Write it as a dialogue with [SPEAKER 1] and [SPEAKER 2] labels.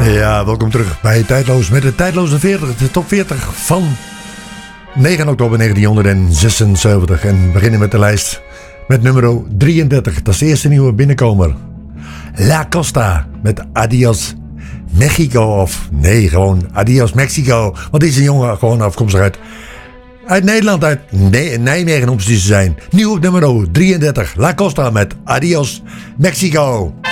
[SPEAKER 1] Ja, welkom terug bij Tijdloos met de Tijdloze 40, de top 40 van 9 oktober 1976. En we beginnen met de lijst met nummer 33. Dat is de eerste nieuwe binnenkomer. La Costa met Adios Mexico. Of nee, gewoon Adios Mexico. Want deze jongen gewoon afkomstig uit Nederland, uit Nijmegen om precies te zijn. Nieuw op nummer 33. La Costa met Adios Mexico.